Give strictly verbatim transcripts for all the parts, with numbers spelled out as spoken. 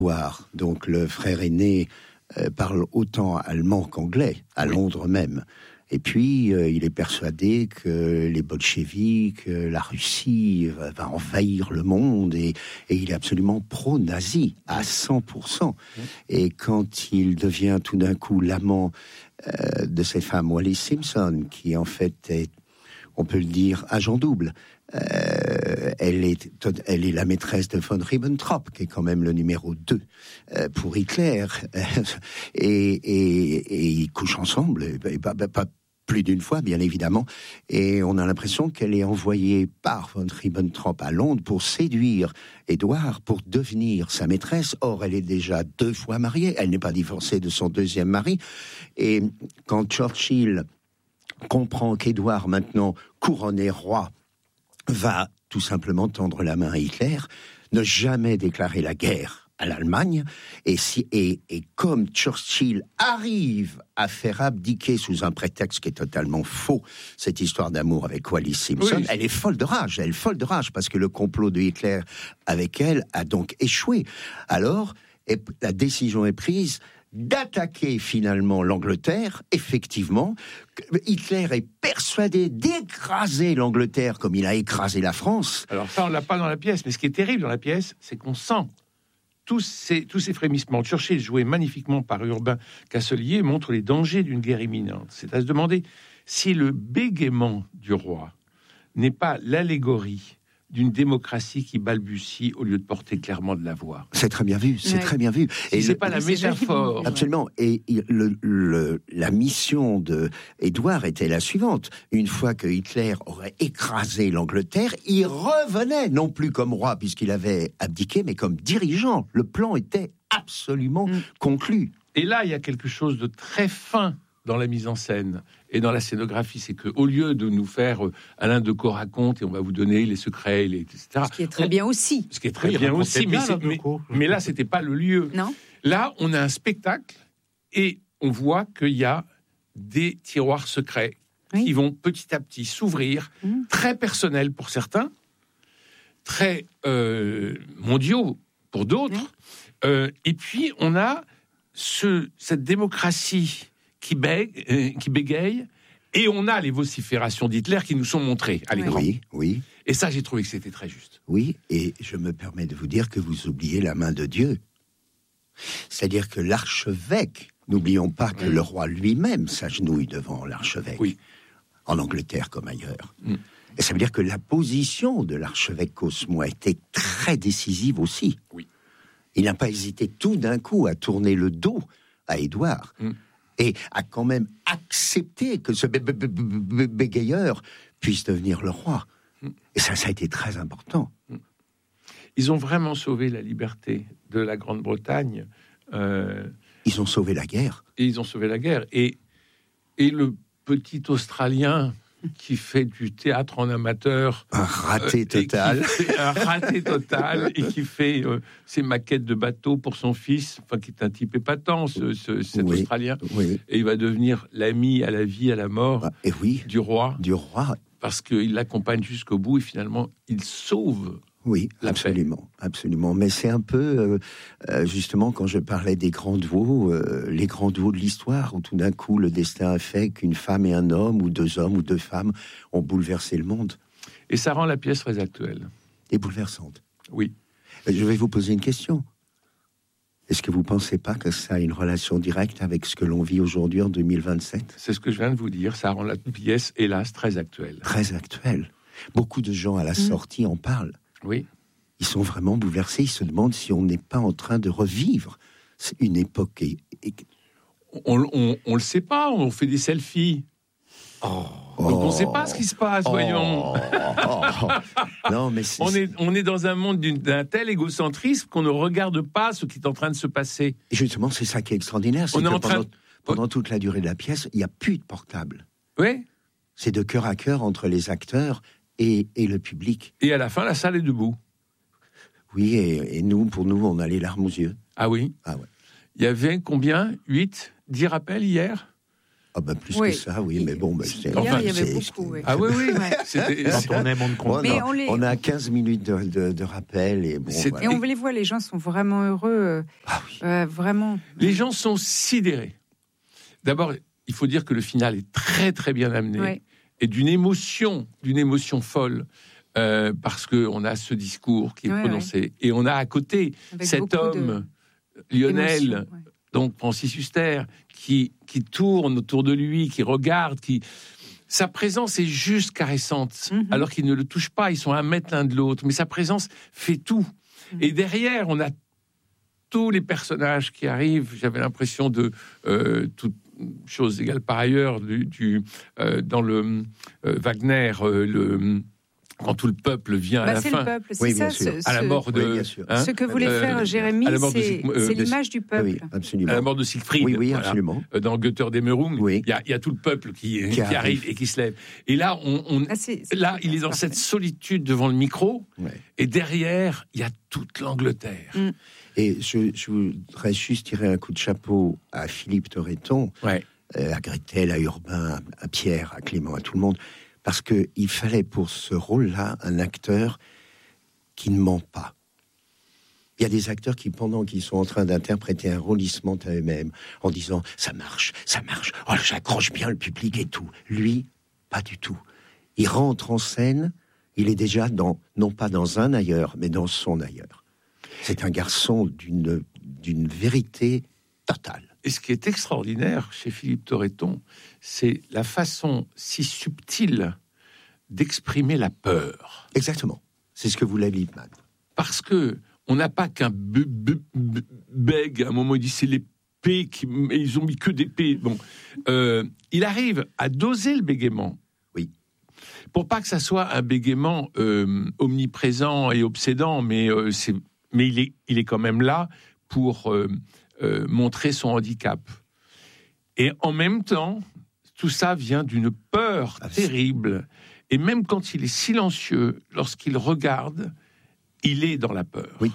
Donc le frère aîné euh, parle autant allemand qu'anglais, à oui. Londres même. Et puis, euh, il est persuadé que les bolcheviks, euh, la Russie va, va envahir le monde et, et il est absolument pro-nazi à cent pour cent. Et quand il devient tout d'un coup l'amant euh, de cette femme, Wallis Simpson, qui en fait est, on peut le dire, agent double, Euh, elle est, elle est la maîtresse de von Ribbentrop, qui est quand même le numéro deux euh, pour Hitler, et, et, et ils couchent ensemble, et pas, pas, pas plus d'une fois, bien évidemment, et on a l'impression qu'elle est envoyée par von Ribbentrop à Londres pour séduire Édouard, pour devenir sa maîtresse. Or, elle est déjà deux fois mariée, elle n'est pas divorcée de son deuxième mari, et quand Churchill comprend qu'Édouard, maintenant couronné roi, va tout simplement tendre la main à Hitler, ne jamais déclarer la guerre à l'Allemagne, et, si, et, et comme Churchill arrive à faire abdiquer sous un prétexte qui est totalement faux cette histoire d'amour avec Wallis Simpson, oui. elle est folle de rage, elle est folle de rage, parce que le complot de Hitler avec elle a donc échoué. Alors, la décision est prise d'attaquer finalement l'Angleterre. Effectivement, Hitler est persuadé d'écraser l'Angleterre comme il a écrasé la France. Alors ça, on l'a pas dans la pièce, mais ce qui est terrible dans la pièce, c'est qu'on sent tous ces, tous ces frémissements. Churchill, joué magnifiquement par Urbain Casselier, montre les dangers d'une guerre imminente. C'est à se demander si le bégaiement du roi n'est pas l'allégorie d'une démocratie qui balbutie au lieu de porter clairement de la voix. C'est très bien vu, c'est ouais. très bien vu. Et si c'est le, pas la métaphore. Absolument. Et le, le, la mission de Édouard était la suivante. Une fois que Hitler aurait écrasé l'Angleterre, il revenait, non plus comme roi, puisqu'il avait abdiqué, mais comme dirigeant. Le plan était absolument mm. conclu. Et là, il y a quelque chose de très fin dans la mise en scène et dans la scénographie, c'est qu'au lieu de nous faire euh, Alain Decaux raconte et on va vous donner les secrets, les, et cetera. Ce qui est très on, bien aussi. Ce qui est très oui, bien aussi, bien, mais, mais, mais là, c'était pas le lieu. Non. Là, on a un spectacle et on voit qu'il y a des tiroirs secrets oui. qui vont petit à petit s'ouvrir, mmh. très personnels pour certains, très euh, mondiaux pour d'autres. Mmh. Euh, et puis, on a ce, cette démocratie qui, bègue, euh, qui bégaye, et on a les vociférations d'Hitler qui nous sont montrées à l'écran. Oui, oui. Et ça, j'ai trouvé que c'était très juste. Oui, et je me permets de vous dire que vous oubliez la main de Dieu. C'est-à-dire que l'archevêque, n'oublions pas que oui. le roi lui-même s'agenouille devant l'archevêque, oui. en Angleterre comme ailleurs. Mm. Et ça veut dire que la position de l'archevêque Cosmo était très décisive aussi. Oui. Il n'a pas hésité tout d'un coup à tourner le dos à Édouard. Mm. Et a quand même accepté que ce bégayeur puisse devenir le roi. Et ça, ça a été très important. Ils ont vraiment sauvé la liberté de la Grande-Bretagne. Euh, ils ont sauvé la guerre. Et ils ont sauvé la guerre. Et, et le petit Australien qui fait du théâtre en amateur... Un raté euh, total. Un raté total, et qui fait euh, ses maquettes de bateau pour son fils, enfin, qui est un type épatant, ce, ce, cet oui, Australien. Oui. Et il va devenir l'ami à la vie, à la mort ah, et oui, du roi. Du roi. Parce qu'il l'accompagne jusqu'au bout, et finalement, il sauve... Oui, absolument, absolument. Mais c'est un peu, euh, justement, quand je parlais des grands duos, euh, les grands duos de l'histoire, où tout d'un coup, le destin a fait qu'une femme et un homme, ou deux hommes, ou deux femmes, ont bouleversé le monde. Et ça rend la pièce très actuelle. Et bouleversante. Oui. Je vais vous poser une question. Est-ce que vous ne pensez pas que ça a une relation directe avec ce que l'on vit aujourd'hui en deux mille vingt-sept ? C'est ce que je viens de vous dire. Ça rend la pièce, hélas, très actuelle. Très actuelle. Beaucoup de gens, à la mmh. sortie, en parlent. Oui. Ils sont vraiment bouleversés. Ils se demandent si on n'est pas en train de revivre une époque. Et, et... On, on, on le sait pas. On fait des selfies. Oh. Donc on ne sait pas ce qui se passe. Oh. Voyons. Oh. Non, mais c'est... on est on est dans un monde d'une, d'un tel égocentrisme qu'on ne regarde pas ce qui est en train de se passer. Et justement, c'est ça qui est extraordinaire. C'est on que est en pendant, train... pendant toute la durée de la pièce, il n'y a plus de portable. Oui. C'est de cœur à cœur entre les acteurs et, et le public. Et à la fin, la salle est debout. Oui, et, et nous, pour nous, on a les larmes aux yeux. Ah oui. Ah ouais. Il y avait combien ? huit, dix rappels hier ? Ah ben plus oui. que ça, oui, mais bon, ben, c'est, enfin, il y avait c'est, beaucoup. Oui. Ah oui, oui. Ouais. C'était, Quand on aime, on ne compte. On, on, les... on a quinze minutes de, de, de rappel et bon. Voilà. Et on les voit, les gens sont vraiment heureux, ah, oui. euh, vraiment. Les gens sont sidérés. D'abord, il faut dire que le final est très très bien amené Ouais. et d'une émotion, d'une émotion folle. Euh, parce qu'on a ce discours qui est ouais, prononcé. Ouais. Et on a à côté Avec cet homme, de... Lionel, ouais. donc Francis Huster, qui, qui tourne autour de lui, qui regarde, qui... Sa présence est juste caressante, mm-hmm. alors qu'ils ne le touchent pas, ils sont à un mètre l'un de l'autre, mais sa présence fait tout. Mm-hmm. Et derrière, on a tous les personnages qui arrivent. J'avais l'impression de... Euh, toute chose égale par ailleurs, du, du, euh, dans le euh, Wagner, euh, le... quand tout le peuple vient bah, à la c'est fin, le peuple, c'est oui, ça, ce, à la mort de, oui, hein, ce que voulait euh, faire Jérémie, c'est, de, euh, c'est de, l'image du peuple. Oui, absolument. À la mort de Siegfried, oui, oui, voilà, absolument. dans Götterdämmerung, oui. il y a, il y a tout le peuple qui, qui, qui arrive. arrive et qui se lève. Et là, on, on ah, c'est, c'est là, il est dans parfait. Cette solitude devant le micro, ouais. et derrière, il y a toute l'Angleterre. Mm. Et je, je voudrais juste tirer un coup de chapeau à Philippe Torreton, ouais. euh, à Gretel, à Urbain, à Pierre, à Clément, à tout le monde, parce qu'il fallait pour ce rôle-là un acteur qui ne ment pas. Il y a des acteurs qui, pendant qu'ils sont en train d'interpréter un rôle, ils se mentent à eux-mêmes en disant « ça marche, ça marche, oh, j'accroche bien le public et tout ». Lui, pas du tout. Il rentre en scène, il est déjà dans, non pas dans un ailleurs, mais dans son ailleurs. C'est un garçon d'une, d'une vérité totale. Et ce qui est extraordinaire chez Philippe Torreton, c'est la façon si subtile d'exprimer la peur. Exactement. C'est ce que voulait Liebman. Parce que on n'a pas qu'un b- b- b- bègue. À un moment, il dit c'est l'épée qui, ils ont mis que des P. Bon, euh, il arrive à doser le bégaiement. Oui. Pour pas que ça soit un bégaiement euh, omniprésent et obsédant, mais euh, c'est, mais il est, il est quand même là pour euh, euh, montrer son handicap. Et en même temps, tout ça vient d'une peur ah, terrible. Et même quand il est silencieux, lorsqu'il regarde, il est dans la peur. Oui.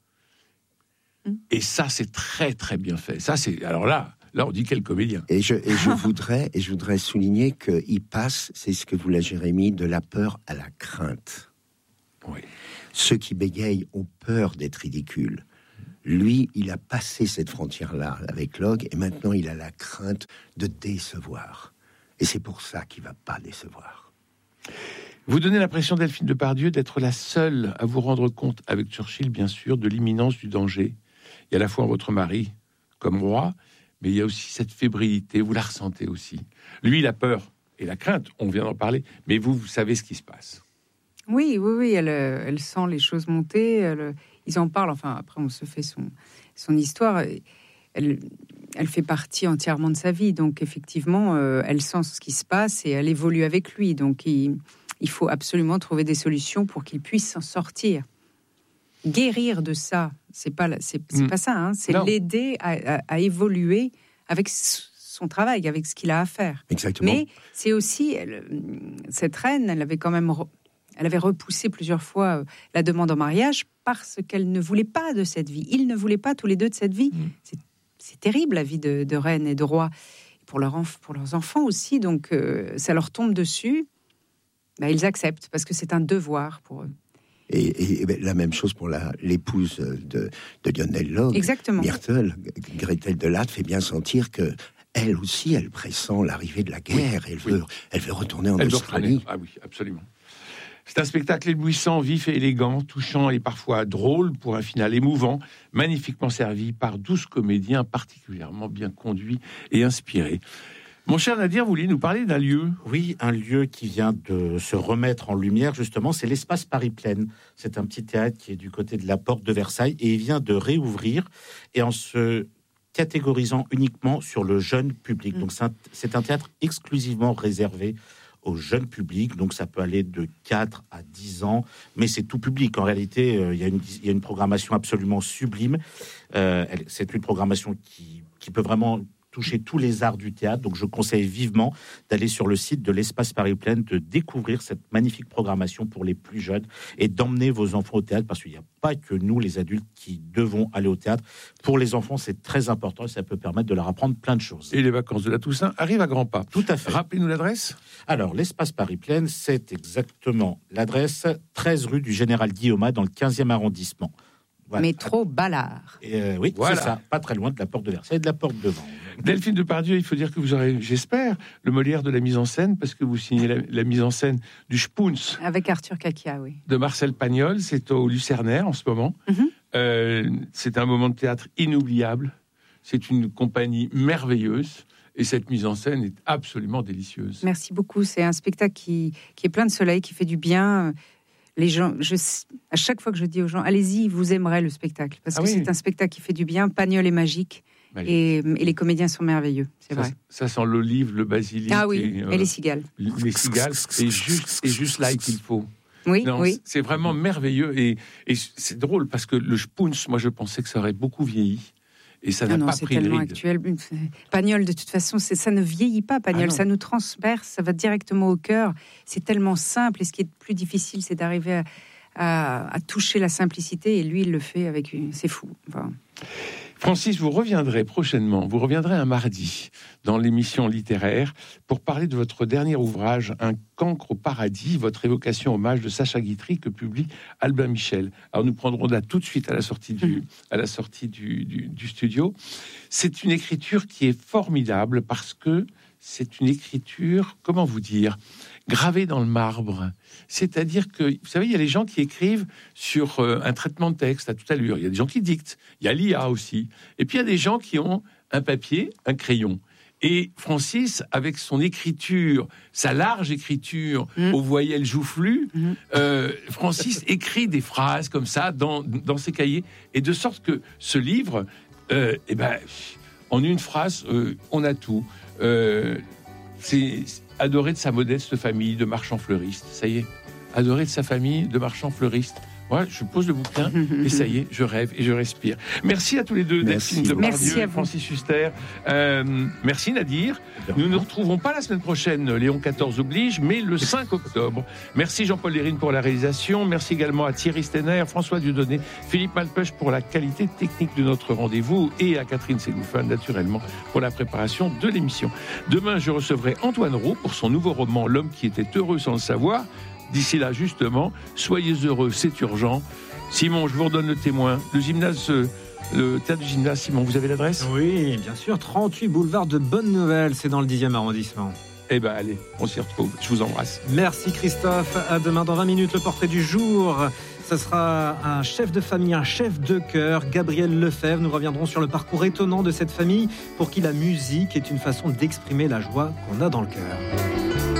Et ça, c'est très, très bien fait. Ça, c'est... Alors là, là, on dit quel comédien. Et je, et je voudrais, et je voudrais souligner qu'il passe, c'est ce que voulait Jérémie, de la peur à la crainte. Oui. Ceux qui bégayent ont peur d'être ridicules. Lui, il a passé cette frontière-là avec Log, et maintenant, il a la crainte de décevoir. Et c'est pour ça qu'il ne va pas décevoir. Vous donnez l'impression, Delphine Depardieu, d'être la seule à vous rendre compte, avec Churchill, bien sûr, de l'imminence du danger. Il y a à la fois votre mari comme roi, mais il y a aussi cette fébrilité, vous la ressentez aussi. Lui, il a peur et la crainte, on vient d'en parler, mais vous, vous savez ce qui se passe. Oui, oui, oui, elle, elle sent les choses monter, elle, ils en parlent, enfin, après, on se fait son, son histoire, elle, elle fait partie entièrement de sa vie, donc effectivement, euh, elle sent ce qui se passe et elle évolue avec lui, donc il... Il faut absolument trouver des solutions pour qu'il puisse s'en sortir. Guérir de ça, c'est pas, c'est, c'est mmh. pas ça, hein, c'est non. l'aider à, à, à évoluer avec son travail, avec ce qu'il a à faire. Exactement. Mais c'est aussi, elle, cette reine, elle avait quand même, elle avait repoussé plusieurs fois la demande en mariage parce qu'elle ne voulait pas de cette vie. Ils ne voulaient pas tous les deux de cette vie. Mmh. C'est, c'est terrible, la vie de, de reine et de roi. Pour, leur enf- pour leurs enfants aussi, donc euh, ça leur tombe dessus. Ben, ils acceptent, parce que c'est un devoir pour eux. Et, et, et la même chose pour la, l'épouse de, de Lionel Log. Exactement. Myrtle, Gretel de Latte fait bien sentir que elle aussi, elle pressent l'arrivée de la guerre. Oui, elle, veut, oui. elle veut retourner en elle Australie. Retourner. Ah oui, absolument. C'est un spectacle éblouissant, vif et élégant, touchant et parfois drôle pour un final émouvant, magnifiquement servi par douze comédiens particulièrement bien conduits et inspirés. Mon cher Nadir, vous vouliez nous parler d'un lieu ? Oui, un lieu qui vient de se remettre en lumière, justement, c'est l'espace Paris-Plaine. C'est un petit théâtre qui est du côté de la porte de Versailles et il vient de réouvrir et en se catégorisant uniquement sur le jeune public. Mmh. Donc c'est un, c'est un théâtre exclusivement réservé au jeune public, donc ça peut aller de quatre à dix ans, mais c'est tout public. En réalité, euh, il y a une, il y a une programmation absolument sublime. Euh, elle, c'est une programmation qui, qui peut vraiment toucher tous les arts du théâtre. Donc je conseille vivement d'aller sur le site de l'Espace Paris Plaine, de découvrir cette magnifique programmation pour les plus jeunes et d'emmener vos enfants au théâtre, parce qu'il n'y a pas que nous, les adultes, qui devons aller au théâtre. Pour les enfants, c'est très important et ça peut permettre de leur apprendre plein de choses. Et les vacances de la Toussaint arrivent à grands pas. Tout à fait. Rappelez-nous l'adresse. Alors, l'Espace Paris Plaine, c'est exactement l'adresse treize rue du Général Guillaumat dans le quinzième arrondissement. Voilà. Métro Ballard. Et euh, oui, voilà. C'est ça, pas très loin de la porte de Versailles et de la porte de Vanves. Delphine Depardieu, il faut dire que vous aurez, j'espère, le Molière de la mise en scène, parce que vous signez la, la mise en scène du Spoons. Avec Arthur Caquia, oui. De Marcel Pagnol, c'est au Lucernaire en ce moment. Mm-hmm. Euh, c'est un moment de théâtre inoubliable. C'est une compagnie merveilleuse. Et cette mise en scène est absolument délicieuse. Merci beaucoup. C'est un spectacle qui, qui est plein de soleil, qui fait du bien. Les gens, je, à chaque fois que je dis aux gens, allez-y, vous aimerez le spectacle. Parce ah que oui. c'est un spectacle qui fait du bien. Pagnol est magique. Et, et les comédiens sont merveilleux, c'est ça, vrai. Ça sent l'olive, le basilic. Ah oui, et, euh, et les cigales. Les cigales, c'est juste, juste là qu'il faut. Oui, non, oui. C'est vraiment merveilleux. Et, et c'est drôle, parce que le Spoons, moi je pensais que ça aurait beaucoup vieilli. Et ça n'a ah non, pas c'est pris tellement de ride. Actuel. Pagnol, de toute façon, c'est, ça ne vieillit pas, Pagnol. Ah ça nous transperce, ça va directement au cœur. C'est tellement simple. Et ce qui est le plus difficile, c'est d'arriver à, à, à toucher la simplicité. Et lui, il le fait avec une... C'est fou. Enfin... Francis, vous reviendrez prochainement, vous reviendrez un mardi dans l'émission littéraire pour parler de votre dernier ouvrage, Un cancre au paradis, votre évocation hommage de Sacha Guitry que publie Albin Michel. Alors nous prendrons date tout de suite à la sortie du, à la sortie du, du, du studio. C'est une écriture qui est formidable parce que c'est une écriture, comment vous dire, gravée dans le marbre. C'est-à-dire que, vous savez, il y a les gens qui écrivent sur euh, un traitement de texte à toute allure. Il y a des gens qui dictent. Il y a l'I A aussi. Et puis, il y a des gens qui ont un papier, un crayon. Et Francis, avec son écriture, sa large écriture mmh. aux voyelles joufflues, mmh. euh, Francis écrit des phrases comme ça dans, dans ses cahiers. Et de sorte que ce livre, euh, eh ben, en une phrase, euh, on a tout. Euh, c'est adoré de sa modeste famille de marchands fleuristes. Ça y est, adoré de sa famille de marchands fleuristes. Moi, je pose le bouquin et ça y est, je rêve et je respire. Merci à tous les deux, Delphine Depardieu et Francis Huster. Euh, merci Nadir. Nous ne nous retrouverons pas la semaine prochaine, Léon quatorze oblige, mais le cinq octobre. Merci Jean-Paul Lérine pour la réalisation. Merci également à Thierry Stenner, François Dieudonné, Philippe Malpeuch pour la qualité technique de notre rendez-vous et à Catherine Séloufan, naturellement, pour la préparation de l'émission. Demain, je recevrai Antoine Roux pour son nouveau roman L'homme qui était heureux sans le savoir. D'ici là, justement, soyez heureux, c'est urgent. Simon, je vous redonne le témoin. Le gymnase, le théâtre du gymnase, Simon, vous avez l'adresse ? Oui, bien sûr, trente-huit boulevard de Bonne-Nouvelle, c'est dans le dixième arrondissement. Eh ben allez, on s'y retrouve. Je vous embrasse. Merci Christophe. À demain dans vingt minutes, le portrait du jour. Ce sera un chef de famille, un chef de cœur, Gabriel Lefebvre. Nous reviendrons sur le parcours étonnant de cette famille pour qui la musique est une façon d'exprimer la joie qu'on a dans le cœur.